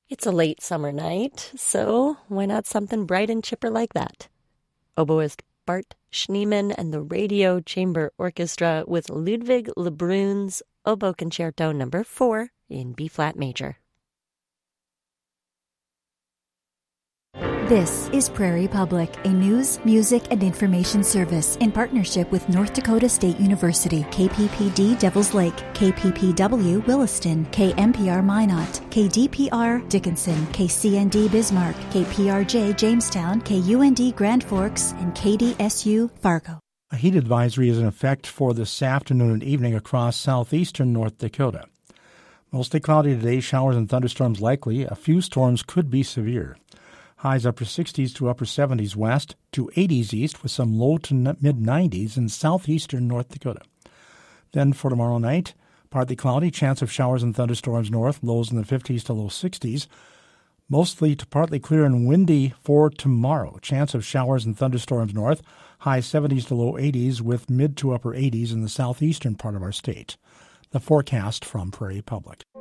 It's a late summer night, so why not something bright and chipper like that? Oboist Bart Schneemann and the Radio Chamber Orchestra with Ludwig Lebrun's Oboe Concerto No. 4 in B-flat major. This is Prairie Public, a news, music, and information service in partnership with North Dakota State University, KPPD Devils Lake, KPPW Williston, KMPR Minot, KDPR Dickinson, KCND Bismarck, KPRJ Jamestown, KUND Grand Forks, and KDSU Fargo. A heat advisory is in effect for this afternoon and evening across southeastern North Dakota. Mostly cloudy today, showers and thunderstorms likely. A few storms could be severe. Highs upper 60s to upper 70s west to 80s east with some low to mid-90s in southeastern North Dakota. Then for tomorrow night, partly cloudy, chance of showers and thunderstorms north, lows in the 50s to low 60s. Mostly to partly clear and windy for tomorrow. Chance of showers and thunderstorms north, high 70s to low 80s with mid to upper 80s in the southeastern part of our state. The forecast from Prairie Public.